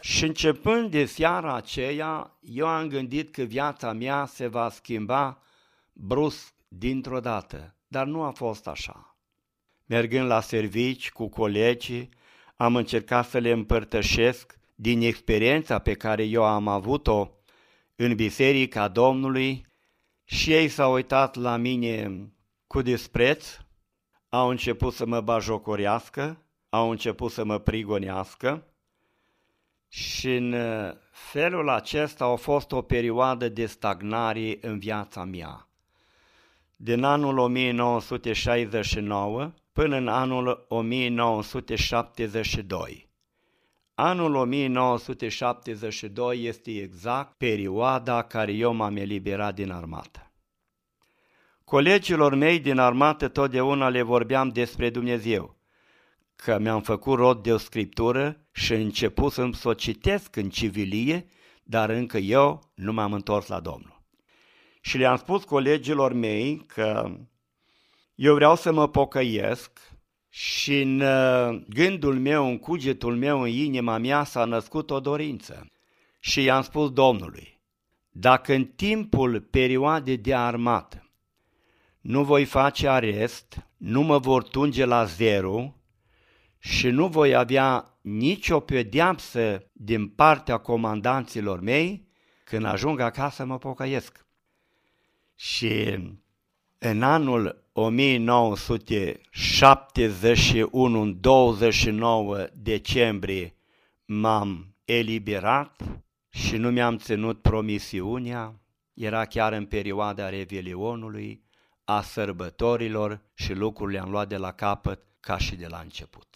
Și începând de seara aceea, eu am gândit că viața mea se va schimba brusc dintr-o dată, dar nu a fost așa. Mergând la servici cu colegii, am încercat să le împărtășesc din experiența pe care eu am avut-o în Biserica Domnului și ei s-au uitat la mine cu dispreț, au început să mă bajocorească, au început să mă prigonească și în felul acesta a fost o perioadă de stagnare în viața mea. Din anul 1969 până în anul 1972. Anul 1972 este exact perioada care eu m-am eliberat din armată. Colegilor mei din armată totdeauna le vorbeam despre Dumnezeu, că mi-am făcut rod de o scriptură și început să-mi o citesc în civilie, dar încă eu nu m-am întors la Domnul. Și le-am spus colegilor mei că eu vreau să mă pocăiesc și în gândul meu, în cugetul meu, în inima mea s-a născut o dorință. Și i-am spus Domnului, dacă în timpul perioadei de armată nu voi face arest, nu mă vor tunge la zero și nu voi avea nicio pedeapsă din partea comandanților mei, când ajung acasă mă pocăiesc. Și în anul 1971, în 29 decembrie, m-am eliberat și nu mi-am ținut promisiunea, era chiar în perioada Revelionului, a sărbătorilor și lucrurile am luat de la capăt ca și de la început.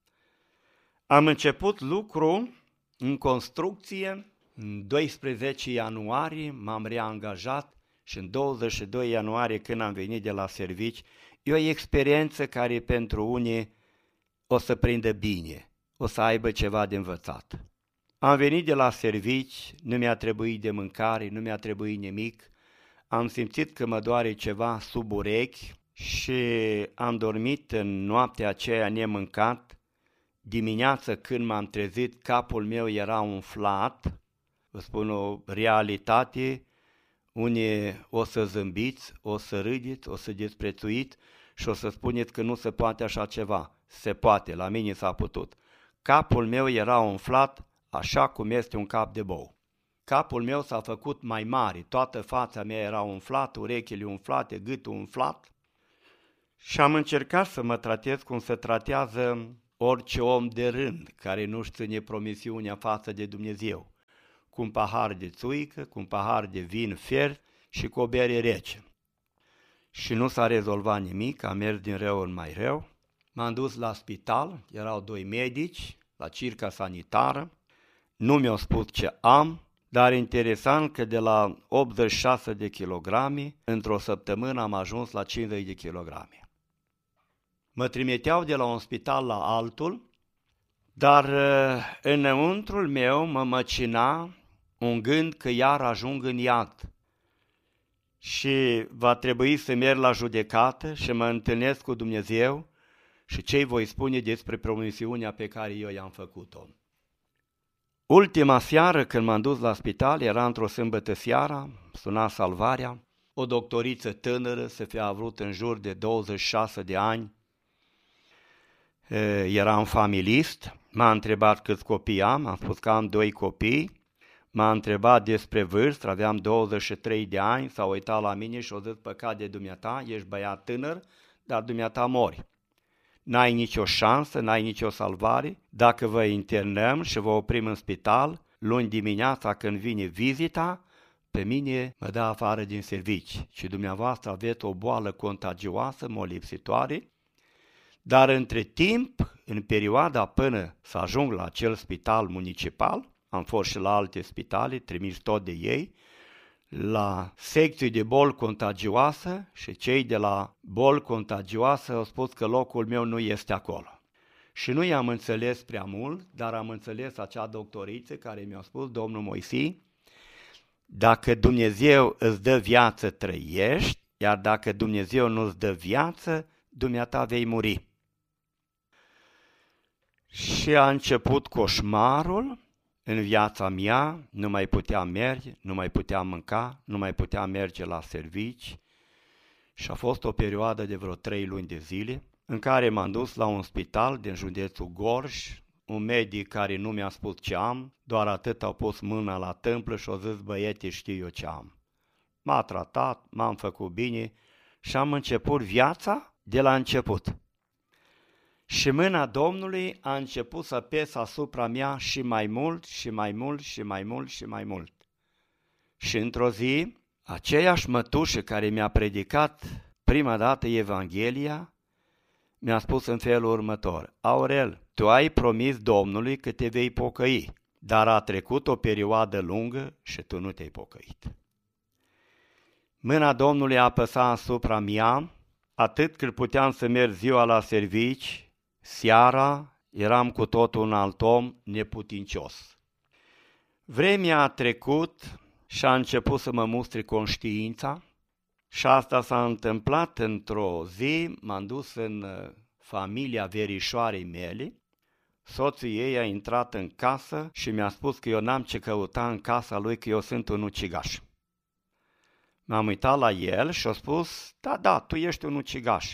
Am început lucru în construcție, în 12 ianuarie m-am reangajat și în 22 ianuarie când am venit de la servici, e o experiență care pentru unii o să prindă bine, o să aibă ceva de învățat. Am venit de la servici, nu mi-a trebuit de mâncare, nu mi-a trebuit nimic, am simțit că mă doare ceva sub urechi și am dormit în noaptea aceea nemâncat. Dimineața când m-am trezit, capul meu era umflat, vă spun o realitate. Unii o să zâmbiți, o să râdeți, o să disprețuiți și o să spuneți că nu se poate așa ceva. Se poate, la mine s-a putut. Capul meu era umflat așa cum este un cap de bou. Capul meu s-a făcut mai mare, toată fața mea era umflată, urechile umflate, gâtul umflat. Și am încercat să mă tratez cum se tratează orice om de rând care nu-și ține promisiunea față de Dumnezeu. Cu un pahar de țuică, cu un pahar de vin fiert și cu o bere rece. Și nu s-a rezolvat nimic, am mers din rău în mai rău. M-am dus la spital, erau 2 medici, la circa sanitară. Nu mi-au spus ce am, dar interesant că de la 86 de kilograme, într-o săptămână am ajuns la 50 de kilograme. Mă trimiteau de la un spital la altul, dar înăuntrul meu mă măcina un gând că iar ajung în iad și va trebui să merg la judecată și mă întâlnesc cu Dumnezeu și ce-i voi spune despre promisiunea pe care eu i-am făcut-o. Ultima seară când m-am dus la spital, era într-o sâmbătă seara, suna salvarea, o doctoriță tânără, se fi avut în jur de 26 de ani, eram familist, m-a întrebat câți copii am spus că am 2 copii, m-a întrebat despre vârstă, aveam 23 de ani, s-a uitat la mine și a zis, păcat de dumneata, ești băiat tânăr, dar dumneata mori. N-ai nicio șansă, n-ai nicio salvare, dacă vă internăm și vă oprim în spital, luni dimineața când vine vizita, pe mine mă dă afară din servici și dumneavoastră aveți o boală contagioasă, molipsitoare, dar între timp, în perioada până să ajung la acel spital municipal, am fost și la alte spitale, trimis tot de ei, la secții de boli contagioasă și cei de la boli contagioasă au spus că locul meu nu este acolo. Și nu i-am înțeles prea mult, dar am înțeles acea doctoriță care mi-a spus, domnul Moisi, dacă Dumnezeu îți dă viață, trăiești, iar dacă Dumnezeu nu îți dă viață, dumneata vei muri. Și a început coșmarul, în viața mea nu mai puteam merge, nu mai puteam mânca, nu mai puteam merge la servici și a fost o perioadă de vreo 3 luni de zile în care m-am dus la un spital din județul Gorj, un medic care nu mi-a spus ce am, doar atât a pus mâna la tâmplă și a zis: băiete, știu eu ce am. M-a tratat, m-am făcut bine și am început viața de la început. Și mâna Domnului a început să apese asupra mea și mai mult, și mai mult, și mai mult, și mai mult. Și într-o zi, aceeași mătușă care mi-a predicat prima dată Evanghelia, mi-a spus în felul următor: Aurel, tu ai promis Domnului că te vei pocăi, dar a trecut o perioadă lungă și tu nu te-ai pocăit. Mâna Domnului a apăsat asupra mea, atât cât puteam să merg ziua la servici, seara eram cu totul un alt om neputincios. Vremea a trecut și a început să mă mustre conștiința și asta s-a întâmplat într-o zi. M-am dus în familia verișoarei mele, soțul ei a intrat în casă și mi-a spus că eu n-am ce căuta în casa lui, că eu sunt un ucigaș. M-am uitat la el și a spus: da, tu ești un ucigaș.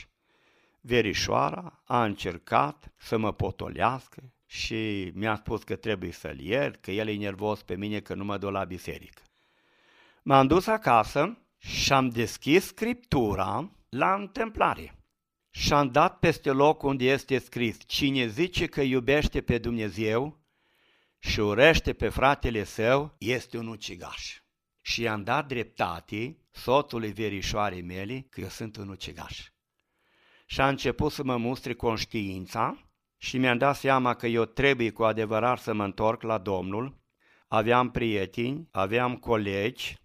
Verișoara a încercat să mă potolească și mi-a spus că trebuie să-l iert, că el e nervos pe mine că nu mă duc la biserică. M-am dus acasă și am deschis Scriptura la întâmplare și am dat peste loc unde este scris: cine zice că iubește pe Dumnezeu și urăște pe fratele său este un ucigaș. Și i-am dat dreptate soțului verișoarei mele că eu sunt un ucigaș. Și a început să mă mustre conștiința și mi-am dat seama că eu trebuie cu adevărat să mă întorc la Domnul. Aveam prieteni, aveam colegi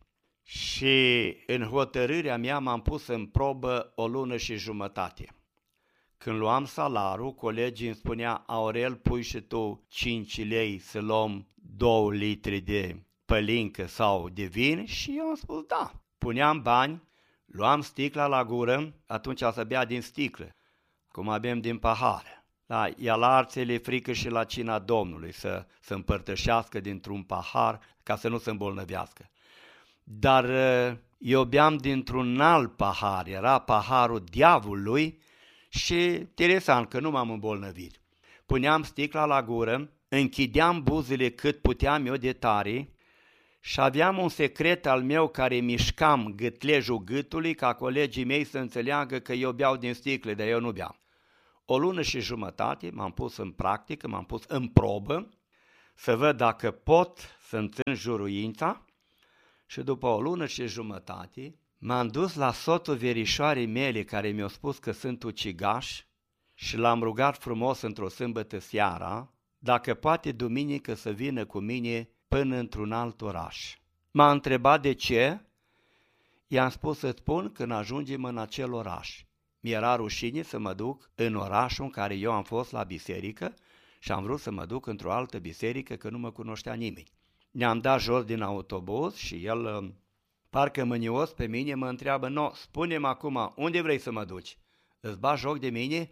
și în hotărârea mea m-am pus în probă 1 lună și jumătate. Când luam salarul, colegii îmi spunea: Aurel, pui și tu 5 lei să luăm 2 litri de pălincă sau de vin? Și eu am spus da. Puneam bani, luam sticla la gură, atunci să bea din sticlă, cum bem din pahar. Da, ea la arțele frică și la cina Domnului să împărtășească dintr-un pahar ca să nu se îmbolnăvească. Dar eu beam dintr-un alt pahar, era paharul diavolului și interesant că nu m-am îmbolnăvit. Puneam sticla la gură, închideam buzele cât puteam eu de tare și aveam un secret al meu care mișcam gâtlejul gâtului ca colegii mei să înțeleagă că eu beau din sticle, dar eu nu beam. 1 lună și jumătate m-am pus în practică, m-am pus în probă să văd dacă pot să-mi țin juruința și după 1 lună și jumătate m-am dus la soțul verișoarei mele care mi-a spus că sunt ucigaș și l-am rugat frumos într-o sâmbătă seara dacă poate duminică să vină cu mine până într-un alt oraș. M-a întrebat de ce, i-am spus să spun când ajungem în acel oraș. Mi-era rușine să mă duc în orașul în care eu am fost la biserică și am vrut să mă duc într-o altă biserică că nu mă cunoștea nimeni. Ne-am dat jos din autobuz și el, parcă mânios pe mine, mă întreabă: no, spune-mi acum, unde vrei să mă duci? Îți bagi joc de mine?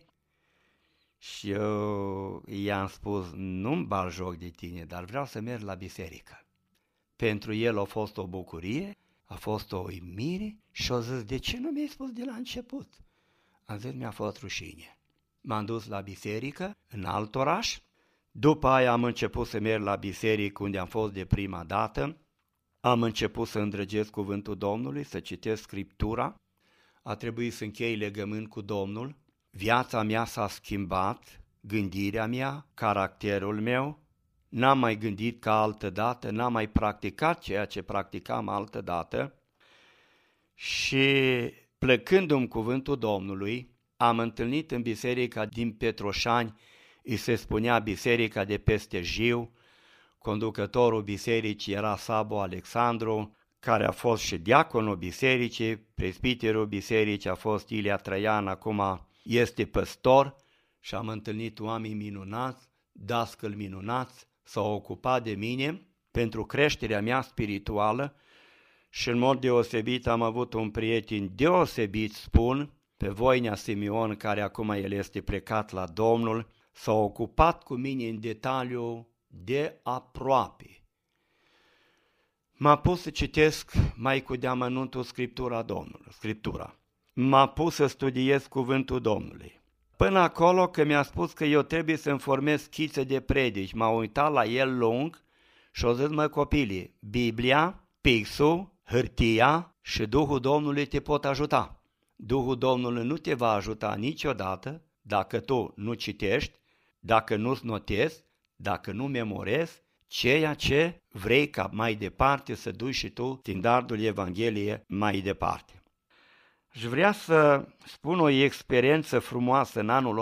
Și eu i-am spus: nu-mi bag joc de tine, dar vreau să merg la biserică. Pentru el a fost o bucurie, a fost o uimire și a zis: de ce nu mi-ai spus de la început? Am zis: mi-a fost rușine. M-am dus la biserică în alt oraș, după aia am început să merg la biserică unde am fost de prima dată, am început să îndrăgesc cuvântul Domnului, să citesc Scriptura, a trebuit să închei legământ cu Domnul. Viața mea s-a schimbat, gândirea mea, caracterul meu, n-am mai gândit ca altădată, n-am mai practicat ceea ce practicam altădată și plăcându-mi cuvântul Domnului, am întâlnit în biserica din Petroșani, îi se spunea biserica de peste Jiu, conducătorul bisericii era Sabo Alexandru, care a fost și diaconul bisericii, presbiterul bisericii a fost Ilia Traian, acum este păstor și am întâlnit oameni minunați, dascăli minunați, s-au ocupat de mine pentru creșterea mea spirituală și în mod deosebit am avut un prieten deosebit, spun, pe Voinea Simeon, care acum el este plecat la Domnul, s-a ocupat cu mine în detaliu de aproape. M-a pus să citesc mai cu deamănuntul Scriptura. M-a pus să studiez cuvântul Domnului. Până acolo că mi-a spus că eu trebuie să-mi formez schițe de predici. M-a uitat la el lung și o zis, mă copile, Biblia, pixul, hârtia și Duhul Domnului te pot ajuta. Duhul Domnului nu te va ajuta niciodată dacă tu nu citești, dacă nu-ți notezi, dacă nu memorezi ceea ce vrei ca mai departe să duci și tu standardul Evangheliei mai departe. Și vrea să spun o experiență frumoasă în anul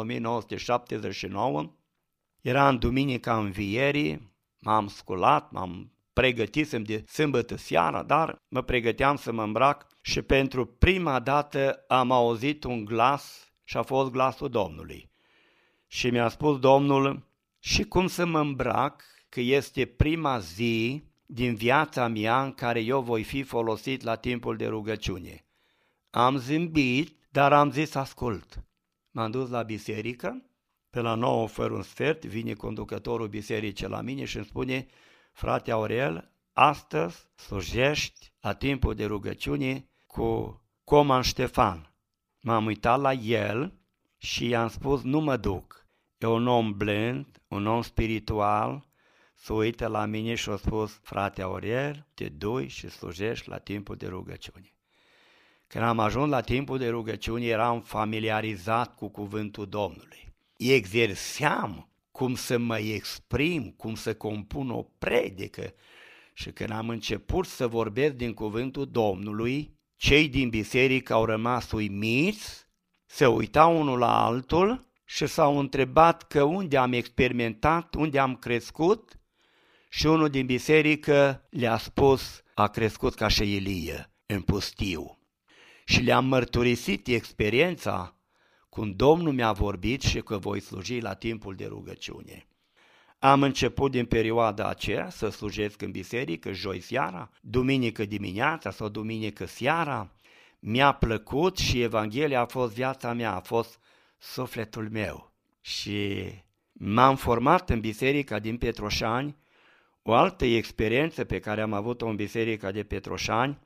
1979. Era în Duminica Învierii, m-am sculat, m-am pregătisem de sâmbătă seara, dar mă pregăteam să mă îmbrac și pentru prima dată am auzit un glas și a fost glasul Domnului. Și mi-a spus Domnul, și cum să mă îmbrac, că este prima zi din viața mea în care eu voi fi folosit la timpul de rugăciune. Am zâmbit, dar am zis ascult. M-am dus la biserică, pe la 9 fără un sfert, vine conducătorul bisericii la mine și îmi spune, frate Aurel, astăzi slujești la timpul de rugăciune cu Coman Ștefan. M-am uitat la el și i-am spus, nu mă duc. E un om blând, un om spiritual, s-a uitat la mine și a spus, frate Aurel, te duci și slujești la timpul de rugăciune. Când am ajuns la timpul de rugăciune, eram familiarizat cu cuvântul Domnului. Exerseam cum să mă exprim, cum să compun o predică. Și când am început să vorbesc din cuvântul Domnului, cei din biserică au rămas uimiți, se uitau unul la altul și s-au întrebat că unde am experimentat, unde am crescut, și unul din biserică le-a spus, a crescut ca și Ilie în pustiu. Și le-am mărturisit experiența cum Domnul mi-a vorbit și că voi sluji la timpul de rugăciune. Am început din perioada aceea să slujesc în biserică joi seara, duminică dimineața sau duminică seara. Mi-a plăcut și Evanghelia a fost viața mea, a fost sufletul meu. Și m-am format în biserica din Petroșani. O altă experiență pe care am avut-o în biserica de Petroșani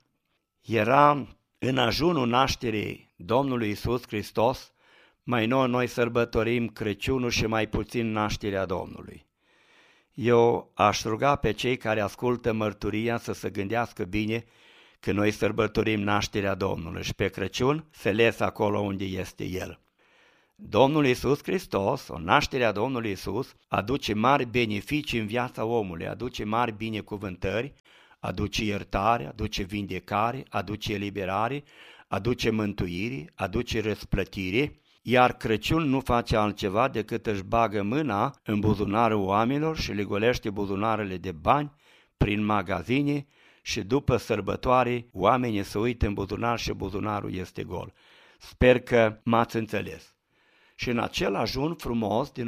era în ajunul nașterii Domnului Iisus Hristos. Mai noi sărbătorim Crăciunul și mai puțin nașterea Domnului. Eu aș ruga pe cei care ascultă mărturia să se gândească bine că noi sărbătorim nașterea Domnului și pe Crăciun se lese acolo unde este El. Domnul Iisus Hristos, o nașterea Domnului Iisus, aduce mari beneficii în viața omului, aduce mari binecuvântări, aduce iertare, aduce vindecare, aduce eliberare, aduce mântuire, aduce răsplătire, iar Crăciun nu face altceva decât își bagă mâna în buzunarul oamenilor și le golește buzunarele de bani prin magazine și după sărbătoare oamenii se uită în buzunar și buzunarul este gol. Sper că m-ați înțeles. Și în acel ajun frumos din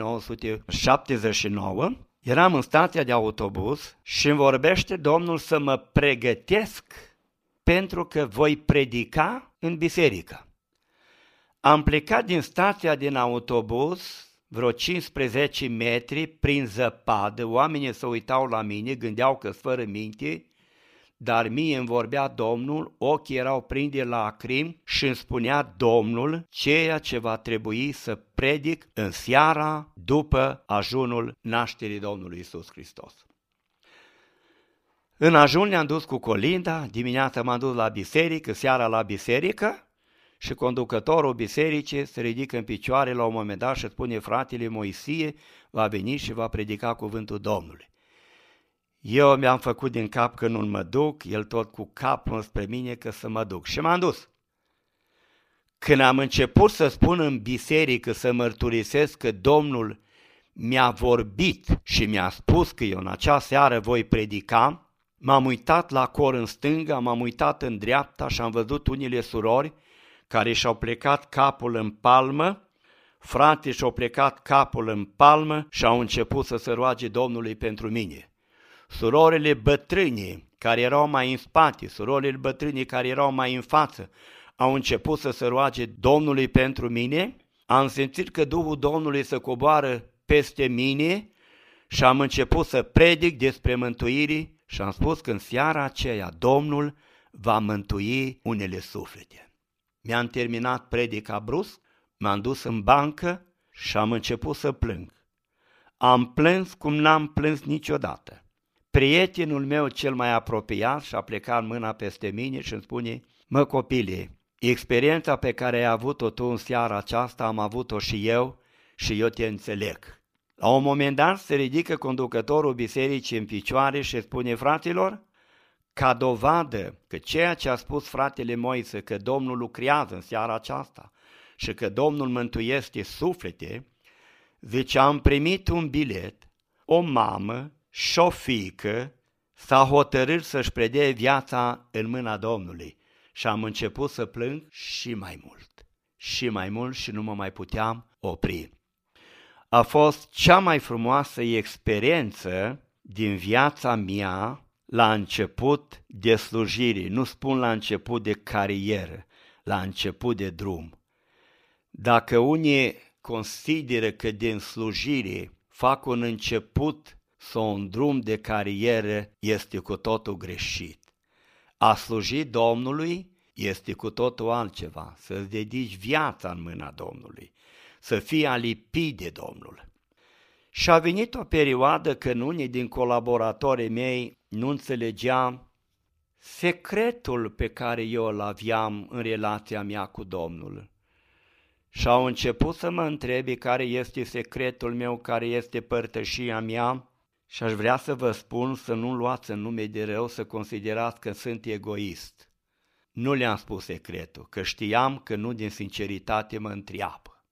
1979, eram în stația de autobuz și îmi vorbește Domnul să mă pregătesc pentru că voi predica în biserică. Am plecat din stația din autobuz vreo 15 metri prin zăpadă, oamenii se uitau la mine, gândeau că-s fără minte, dar mie îmi vorbea Domnul, ochii erau plini de lacrimi și îmi spunea Domnul ceea ce va trebui să predic în seara după ajunul nașterii Domnului Iisus Hristos. În ajun ne-am dus cu colinda, dimineața m-am dus la biserică, seara la biserică și conducătorul bisericii se ridică în picioare la un moment dat și spune fratele Moisie va veni și va predica cuvântul Domnului. Eu mi-am făcut din cap că nu mă duc, el tot cu capul spre mine că să mă duc și m-am dus. Când am început să spun în biserică, să mărturisesc că Domnul mi-a vorbit și mi-a spus că eu în acea seară voi predica, m-am uitat la cor în stânga, m-am uitat în dreapta și am văzut unele surori care și-au plecat capul în palmă, frații și-au plecat capul în palmă și au început să se roage Domnului pentru mine. Surorile bătrâni care erau mai în spate, surorile bătrâni care erau mai în față, au început să se roage Domnului pentru mine. Am simțit că Duhul Domnului se coboară peste mine și am început să predic despre mântuire și am spus că în seara aceea Domnul va mântui unele suflete. Mi-am terminat predica brusc, m-am dus în bancă și am început să plâng. Am plâns cum n-am plâns niciodată. Prietenul meu cel mai apropiat și-a plecat mâna peste mine și îmi spune: mă copile, experiența pe care ai avut-o tu în seara aceasta am avut-o și eu te înțeleg. La un moment dat se ridică conducătorul bisericii în picioare și spune: fraților, ca dovadă că ceea ce a spus fratele Moise, că Domnul lucrează în seara aceasta și că Domnul mântuiește suflete, zice, am primit un bilet, o mamă și o fiică s-a hotărât să-și predee viața în mâna Domnului. Și am început să plâng și mai mult și nu mă mai puteam opri. A fost cea mai frumoasă experiență din viața mea la început de slujire, nu spun la început de carieră, la început de drum. Dacă unii consideră că din slujire fac un început sau un drum de carieră, este cu totul greșit. A sluji Domnului este cu totul altceva, să-ți dedici viața în mâna Domnului, să fii alipit de Domnul. Și a venit o perioadă când unii din colaboratorii mei nu înțelegeam secretul pe care eu îl aveam în relația mea cu Domnul. Și au început să mă întrebe care este secretul meu, care este părtășia mea. Și aș vrea să vă spun să nu luați în nume de rău, să considerați că sunt egoist. Nu le-am spus secretul, că știam că nu din sinceritate mă întreabă.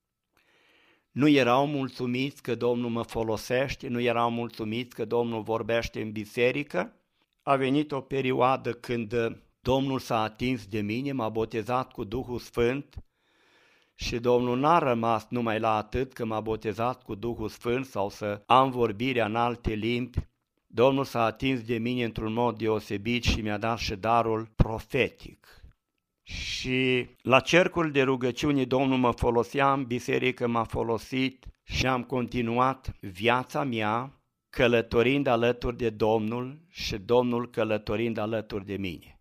Nu erau mulțumiți că Domnul mă folosește, nu erau mulțumiți că Domnul vorbește în biserică. A venit o perioadă când Domnul s-a atins de mine, m-a botezat cu Duhul Sfânt și Domnul n-a rămas numai la atât că m-a botezat cu Duhul Sfânt sau să am vorbirea în alte limbi. Domnul s-a atins de mine într-un mod deosebit și mi-a dat și darul profetic. Și la cercul de rugăciune Domnul mă folosea, în biserică m-a folosit și am continuat viața mea călătorind alături de Domnul și Domnul călătorind alături de mine.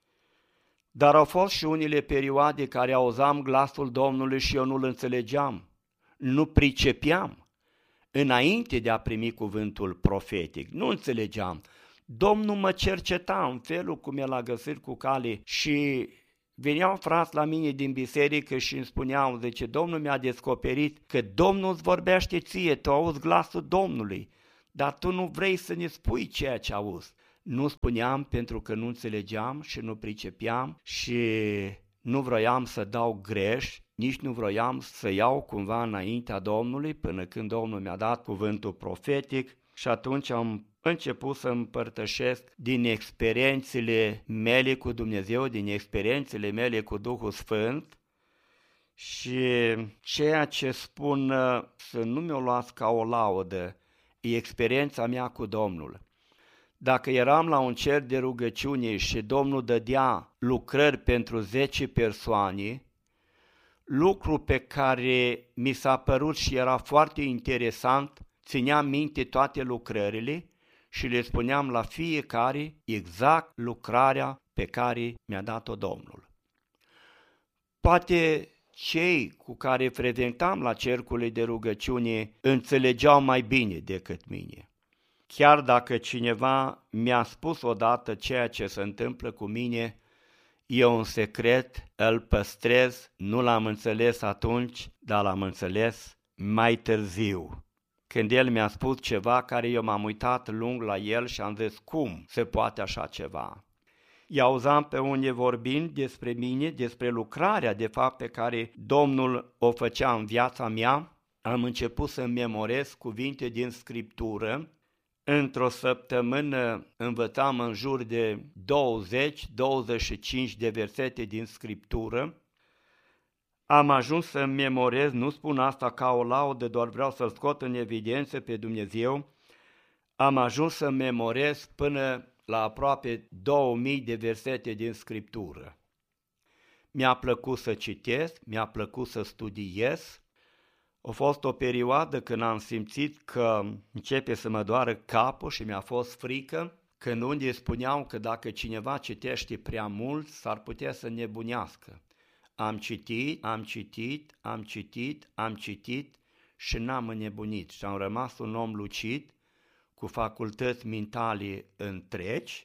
Dar au fost și unele perioade care auzam glasul Domnului și eu nu-l înțelegeam, nu pricepeam. Înainte de a primi cuvântul profetic, nu înțelegeam. Domnul mă cerceta în felul cum el a găsit cu cale și veneau frați la mine din biserică și îmi spuneau, zice, Domnul mi-a descoperit că Domnul îți vorbește ție, tu auzi glasul Domnului, dar tu nu vrei să ne spui ceea ce auzi. Nu spuneam pentru că nu înțelegeam și nu pricepeam și nu vroiam să dau greș, nici nu vroiam să iau cumva înaintea Domnului până când Domnul mi-a dat cuvântul profetic și atunci am început să împărtășesc din experiențele mele cu Dumnezeu, din experiențele mele cu Duhul Sfânt și ceea ce spun să nu mi-o luați ca o laudă, e experiența mea cu Domnul. Dacă eram la un cer de rugăciune și Domnul dădea lucrări pentru 10 persoane, lucru pe care mi s-a părut și era foarte interesant, țineam minte toate lucrările și le spuneam la fiecare exact lucrarea pe care mi-a dat-o Domnul. Poate cei cu care frecventam la cercurile de rugăciune înțelegeau mai bine decât mine. Chiar dacă cineva mi-a spus odată ceea ce se întâmplă cu mine, eu în secret îl păstrez, nu l-am înțeles atunci, dar l-am înțeles mai târziu. Când el mi-a spus ceva care eu m-am uitat lung la el și am zis, cum se poate așa ceva? I-auzam pe unii vorbind despre mine, despre lucrarea de fapt pe care Domnul o făcea în viața mea, am început să-mi memorez cuvinte din Scriptură. Într-o săptămână învățam în jur de 20-25 de versete din Scriptură. Am ajuns să-mi memorez, nu spun asta ca o laudă, doar vreau să-L scot în evidență pe Dumnezeu. Am ajuns să-mi memorez până la aproape 2000 de versete din Scriptură. Mi-a plăcut să citesc, mi-a plăcut să studiez. A fost o perioadă când am simțit că începe să mă doară capul și mi-a fost frică, când unii spuneau că dacă cineva citește prea mult, s-ar putea să nebunească. Am citit și n-am înnebunit și am rămas un om lucid, cu facultăți mentale întregi.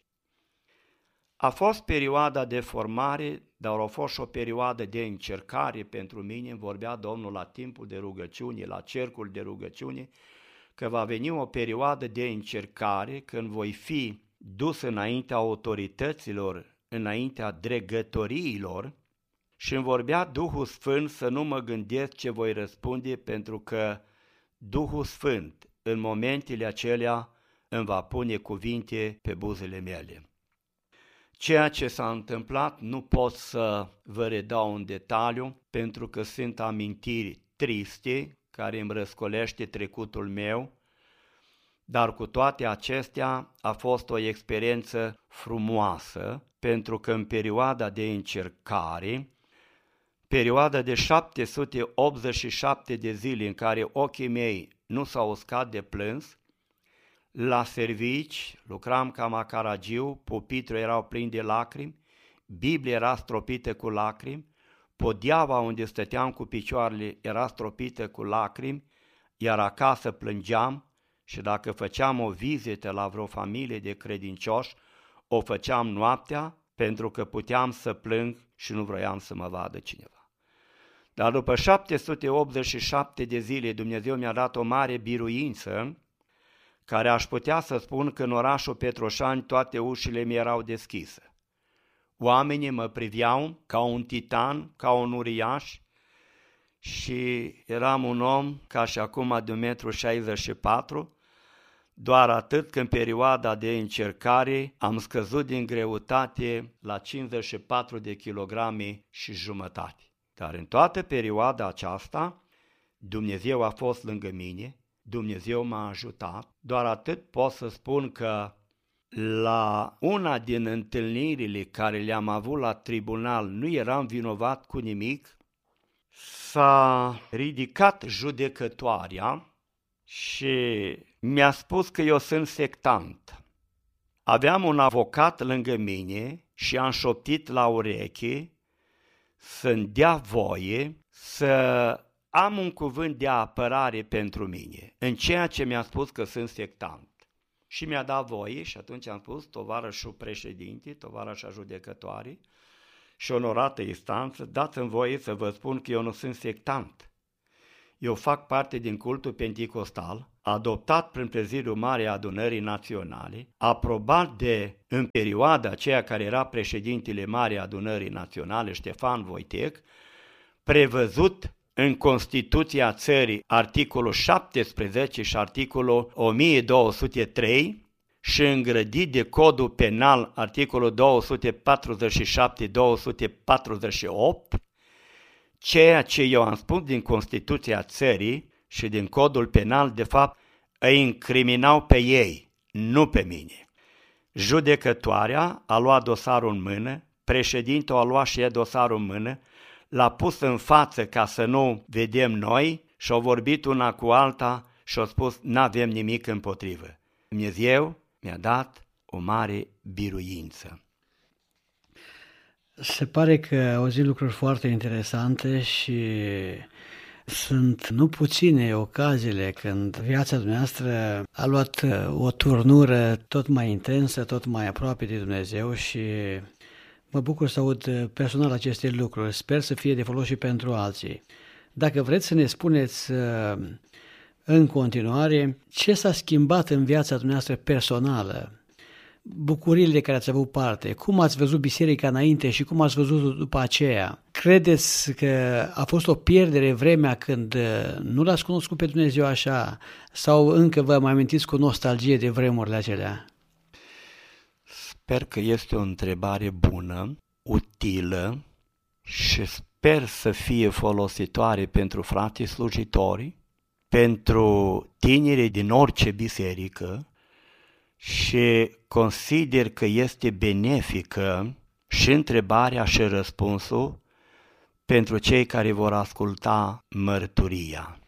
A fost perioada de formare, dar a fost și o perioadă de încercare pentru mine. Vorbea Domnul la timpul de rugăciune, la cercul de rugăciune, că va veni o perioadă de încercare când voi fi dus înaintea autorităților, înaintea dregătoriilor, și îmi vorbea Duhul Sfânt să nu mă gândesc ce voi răspunde, pentru că Duhul Sfânt în momentele acelea îmi va pune cuvinte pe buzele mele. Ceea ce s-a întâmplat nu pot să vă redau în detaliu, pentru că sunt amintiri triste care îmi răscolește trecutul meu, dar cu toate acestea a fost o experiență frumoasă, pentru că în perioada de încercare, perioada de 787 de zile în care ochii mei nu s-au uscat de plâns, la servici lucram ca macaragiu, pupitrul erau plin de lacrimi, Biblia era stropită cu lacrimi, podeaua unde stăteam cu picioarele era stropită cu lacrimi, iar acasă plângeam și dacă făceam o vizită la vreo familie de credincioși, o făceam noaptea pentru că puteam să plâng și nu vroiam să mă vadă cineva. Dar după 787 de zile Dumnezeu mi-a dat o mare biruință, care aș putea să spun că în orașul Petroșani toate ușile mi erau deschise. Oamenii mă priveau ca un titan, ca un uriaș, și eram un om ca și acum de 1,64 m, doar atât că în perioada de încercare am scăzut din greutate la 54 de kilograme și jumătate. Dar în toată perioada aceasta Dumnezeu a fost lângă mine, Dumnezeu m-a ajutat, doar atât pot să spun că la una din întâlnirile care le-am avut la tribunal, nu eram vinovat cu nimic, s-a ridicat judecătoarea și mi-a spus că eu sunt sectant. Aveam un avocat lângă mine și am șoptit la ureche să-mi dea voie să am un cuvânt de apărare pentru mine, în ceea ce mi-a spus că sunt sectant. Și mi-a dat voie și atunci am spus, tovarășul președinte, tovarășa judecătoare și onorată instanță, dați-mi voie să vă spun că eu nu sunt sectant. Eu fac parte din cultul penticostal, adoptat prin Prezidiul Marei Adunării Naționale, aprobat în perioada aceea care era președintele Marei Adunării Naționale, Ștefan Voitec, prevăzut în Constituția țării articolul 17 și articolul 1203 și îngrădit de Codul Penal articolul 247-248, ceea ce eu am spus din Constituția țării și din Codul Penal, de fapt, îi incriminau pe ei, nu pe mine. Judecătoarea a luat dosarul în mână, președintele a luat și ea dosarul în mână, l-a pus în față ca să nu vedem noi și au vorbit una cu alta și au spus n-avem nimic împotrivă. Dumnezeu mi-a dat o mare biruință. Se pare că auzi lucruri foarte interesante și sunt nu puține ocaziile când viața dumneavoastră a luat o turnură tot mai intensă, tot mai aproape de Dumnezeu și mă bucur să aud personal aceste lucruri. Sper să fie de folos și pentru alții. Dacă vreți să ne spuneți în continuare ce s-a schimbat în viața dumneavoastră personală, bucuriile de care ați avut parte, cum ați văzut biserica înainte și cum ați văzut după aceea. Credeți că a fost o pierdere vremea când nu l-ați cunoscut pe Dumnezeu așa sau încă vă mai amintiți cu nostalgie de vremurile acelea? Sper că este o întrebare bună, utilă și sper să fie folositoare pentru frații slujitori, pentru tinerii din orice biserică și consider că este benefică și întrebarea și răspunsul pentru cei care vor asculta mărturia.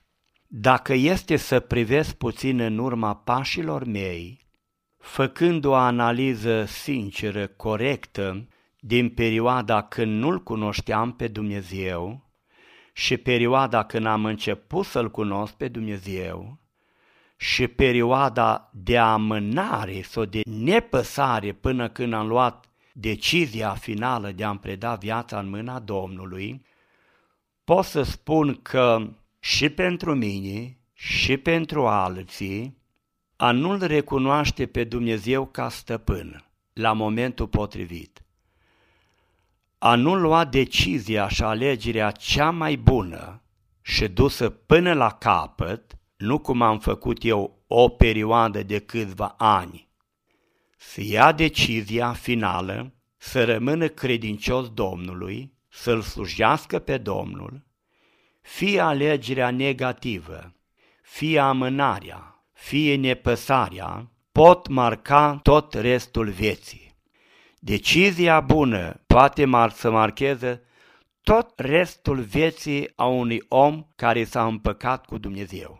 Dacă este să privesc puțin în urma pașilor mei, făcând o analiză sinceră, corectă, din perioada când nu-L cunoșteam pe Dumnezeu și perioada când am început să-L cunosc pe Dumnezeu și perioada de amânare sau de nepăsare până când am luat decizia finală de a-mi preda viața în mâna Domnului, pot să spun că și pentru mine și pentru alții, a nu-L recunoaște pe Dumnezeu ca stăpân la momentul potrivit, a nu lua decizia și alegerea cea mai bună și dusă până la capăt, nu cum am făcut eu o perioadă de câțiva ani, să ia decizia finală, să rămână credincios Domnului, să-L slujească pe Domnul, fie alegerea negativă, fie amânarea, fie nepăsarea, pot marca tot restul vieții. Decizia bună poate să marcheze tot restul vieții a unui om care s-a împăcat cu Dumnezeu.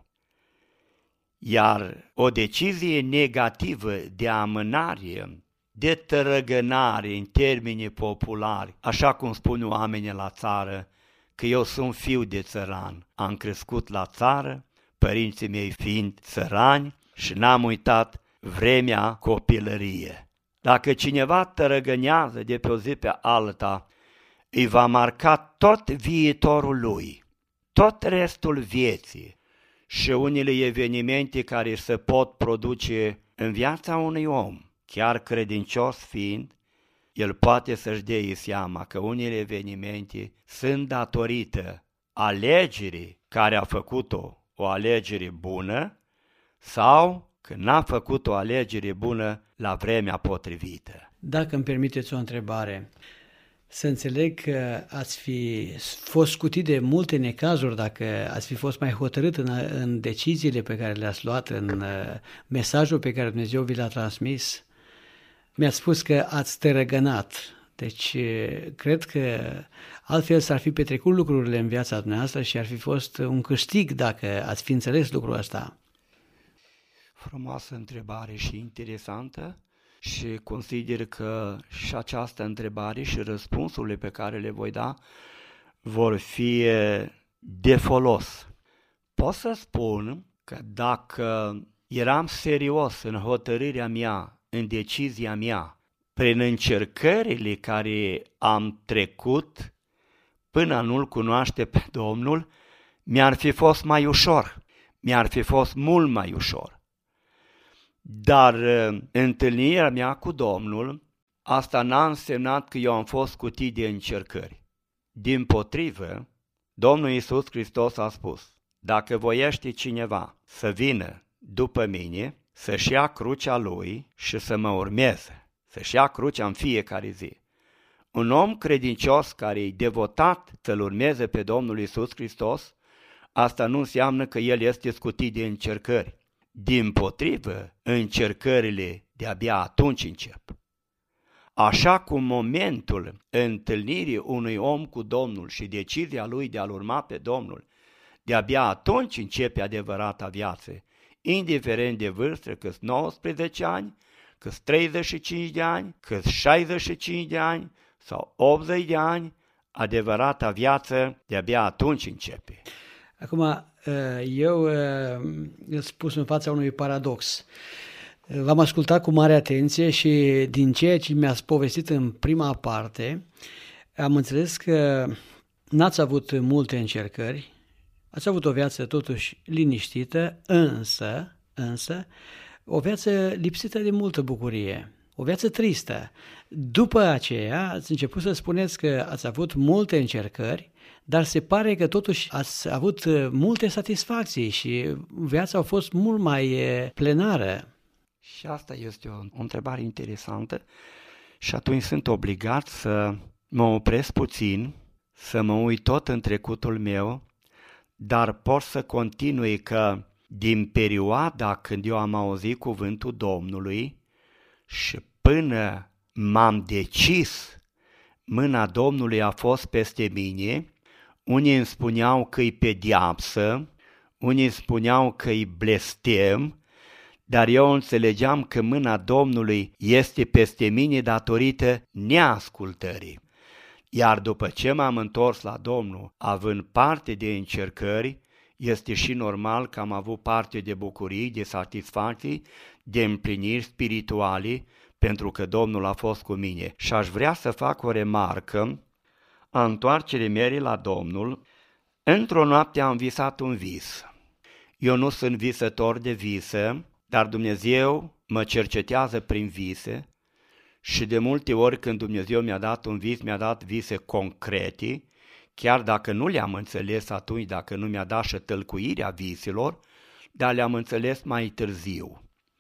Iar o decizie negativă de amânare, de tărăgănare în termeni populari, așa cum spun oamenii la țară, că eu sunt fiu de țăran, am crescut la țară, părinții mei fiind țărani și n-am uitat vremea copilărie. Dacă cineva tărăgănează de pe o zi pe alta, îi va marca tot viitorul lui, tot restul vieții și unele evenimente care se pot produce în viața unui om, chiar credincios fiind, el poate să-și dea seama că unele evenimente sunt datorită alegerii care a făcut-o, o alegere bună, sau că n-a făcut o alegere bună la vremea potrivită. Dacă îmi permiteți o întrebare, să înțeleg că ați fi fost scutit de multe necazuri dacă ați fi fost mai hotărât în deciziile pe care le-ați luat, în mesajul pe care Dumnezeu vi l-a transmis. Mi-ați spus că ați tărăgănat, deci cred că altfel s-ar fi petrecut lucrurile în viața dumneavoastră și ar fi fost un câștig dacă ați fi înțeles lucrul ăsta. Frumoasă întrebare și interesantă și consider că și această întrebare și răspunsurile pe care le voi da vor fi de folos. Pot să spun că dacă eram serios în hotărârea mea, în decizia mea, prin încercările care am trecut până nu-L cunoaște pe Domnul, mi-ar fi fost mai ușor, mi-ar fi fost mult mai ușor. Dar întâlnirea mea cu Domnul, asta n-a însemnat că eu am fost scutit de încercări. Dimpotrivă, Domnul Iisus Hristos a spus, dacă voiește cineva să vină după mine, să-și ia crucea lui și să mă urmeze, să-și ia crucea în fiecare zi. Un om credincios care e devotat să-L urmeze pe Domnul Iisus Hristos, asta nu înseamnă că el este scutit de încercări. Dimpotrivă, încercările de-abia atunci încep. Așa cum momentul întâlnirii unui om cu Domnul și decizia lui de a-L urma pe Domnul, de-abia atunci începe adevărata viață, indiferent de vârstă, că-s 19 ani, că-s 35 de ani, că-s 65 de ani sau 80 de ani, adevărata viață de-abia atunci începe. Acum, eu îți pus în fața unui paradox. V-am ascultat cu mare atenție și din ceea ce mi-ați povestit în prima parte, am înțeles că n-ați avut multe încercări, ați avut o viață totuși liniștită, însă o viață lipsită de multă bucurie, o viață tristă. După aceea ați început să spuneți că ați avut multe încercări, dar se pare că totuși ați avut multe satisfacții și viața a fost mult mai plenară. Și asta este o întrebare interesantă și atunci sunt obligat să mă opresc puțin, să mă uit tot în trecutul meu, dar pot să continui că din perioada când eu am auzit cuvântul Domnului și până m-am decis, mâna Domnului a fost peste mine. Unii îmi spuneau că e pedeapsă, unii spuneau că îi blestem, dar eu înțelegeam că mâna Domnului este peste mine datorită neascultării. Iar după ce m-am întors la Domnul, având parte de încercări, este și normal că am avut parte de bucurii, de satisfacții, de împliniri spirituale, pentru că Domnul a fost cu mine. Și aș vrea să fac o remarcă a întoarcerii mele la Domnul. Într-o noapte am visat un vis. Eu nu sunt visător de vise, dar Dumnezeu mă cercetează prin vise și de multe ori când Dumnezeu mi-a dat un vis, mi-a dat vise concrete, chiar dacă nu le-am înțeles atunci, dacă nu mi-a dat și tălcuirea viselor, dar le-am înțeles mai târziu.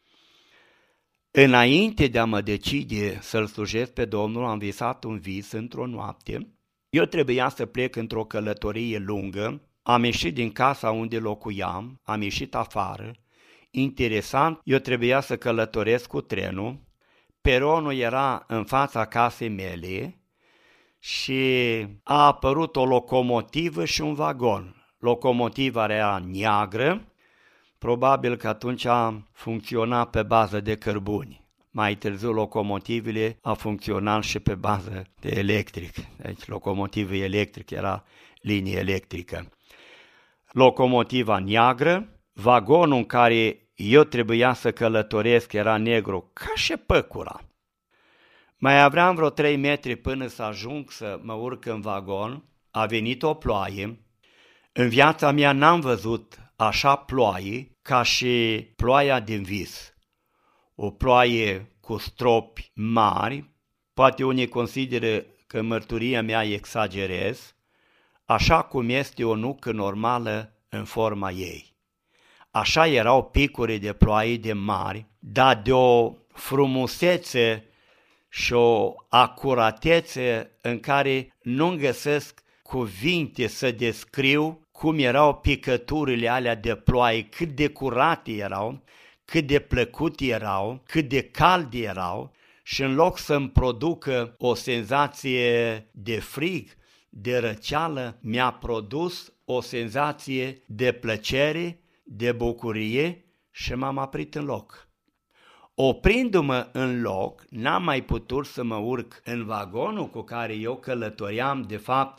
Înainte de a mă decide să-L slujesc pe Domnul, am visat un vis într-o noapte. Eu trebuia să plec într-o călătorie lungă, am ieșit din casa unde locuiam, am ieșit afară. Interesant, eu trebuia să călătoresc cu trenul, peronul era în fața casei mele și a apărut o locomotivă și un vagon. Locomotiva era neagră, probabil că atunci funcționa pe bază de cărbuni. Mai târziu locomotivele a funcționat și pe bază de electric, deci locomotivă electrică, era linie electrică. Locomotiva neagră, vagonul în care eu trebuia să călătoresc era negru ca și păcura. Mai aveam vreo 3 metri până să ajung să mă urc în vagon, a venit o ploaie. În viața mea n-am văzut așa ploaie ca și ploaia din vis. O ploaie cu stropi mari, poate unii consideră că mărturia mea exagerez, așa cum este o nucă normală în forma ei. Așa erau picuri de ploaie de mari, dar de o frumusețe și o acuratețe în care nu găsesc cuvinte să descriu cum erau picăturile alea de ploaie, cât de curate erau, cât de plăcute erau, cât de calde erau și în loc să-mi producă o senzație de frig, de răceală, mi-a produs o senzație de plăcere, de bucurie și m-am oprit în loc. Oprindu-mă în loc, n-am mai putut să mă urc în vagonul cu care eu călătoream, de fapt,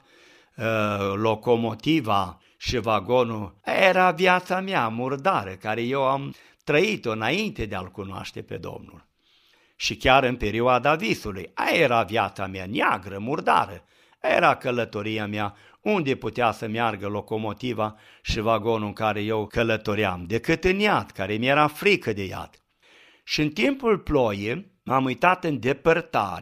locomotiva și vagonul era viața mea murdară, care eu am trăit-o înainte de a-L cunoaște pe Domnul. Și chiar în perioada visului, aia era viața mea neagră, murdară, era călătoria mea, unde putea să meargă locomotiva și vagonul în care eu călătoream, decât în iad, care mi-era frică de iad. Și în timpul ploii m-am uitat în depărtare